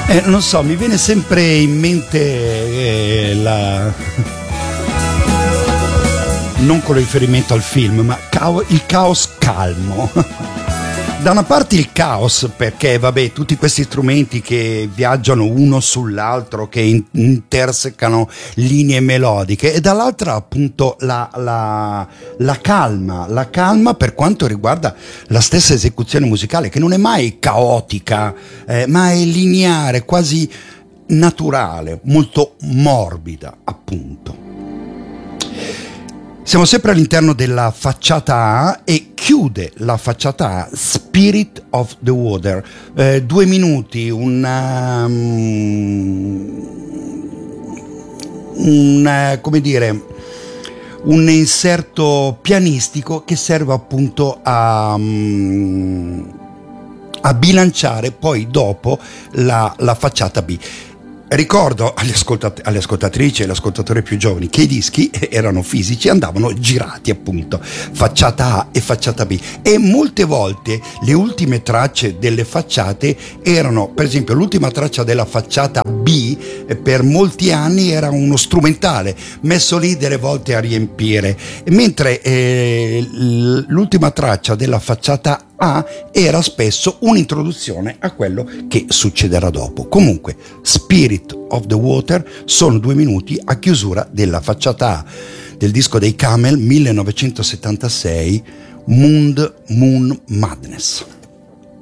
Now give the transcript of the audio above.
Non so, mi viene sempre in mente non con riferimento al film, ma il caos calmo. Da una parte il caos, perché vabbè, tutti questi strumenti che viaggiano uno sull'altro, che intersecano linee melodiche, e dall'altra appunto la calma per quanto riguarda la stessa esecuzione musicale, che non è mai caotica, ma è lineare, quasi naturale, molto morbida, appunto. Siamo sempre all'interno della facciata A e chiude la facciata A Spirit of the Water. 2 minuti, come dire, un inserto pianistico che serve appunto a bilanciare poi dopo la facciata B. Ricordo alle ascoltatrici e agli ascoltatori più giovani che i dischi erano fisici e andavano girati, appunto, facciata A e facciata B, e molte volte le ultime tracce delle facciate erano, per esempio l'ultima traccia della facciata B per molti anni era uno strumentale messo lì delle volte a riempire, mentre l'ultima traccia della facciata A era spesso un'introduzione a quello che succederà dopo. Comunque, Spirit of the Water sono 2 minuti a chiusura della facciata A del disco dei Camel 1976, Moon Madness.